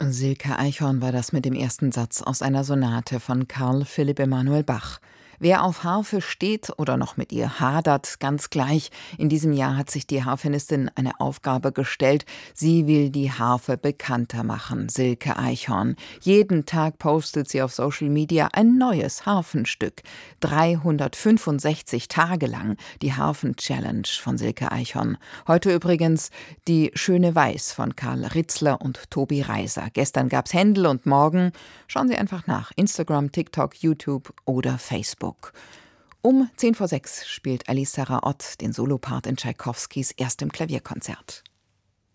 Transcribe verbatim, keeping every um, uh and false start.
Silke Eichhorn war das mit dem ersten Satz aus einer Sonate von Karl Philipp Emanuel Bach. Wer auf Harfe steht oder noch mit ihr hadert, ganz gleich. In diesem Jahr hat sich die Harfenistin eine Aufgabe gestellt. Sie will die Harfe bekannter machen, Silke Eichhorn. Jeden Tag postet sie auf Social Media ein neues Harfenstück. dreihundertfünfundsechzig Tage lang die Harfen-Challenge von Silke Eichhorn. Heute übrigens die Schöne Weiß von Karl Ritzler und Tobi Reiser. Gestern gab's Händel und morgen schauen Sie einfach nach. Instagram, TikTok, YouTube oder Facebook. Um zehn vor sechs spielt Alice Sarah Ott den Solopart in Tschaikowskis erstem Klavierkonzert.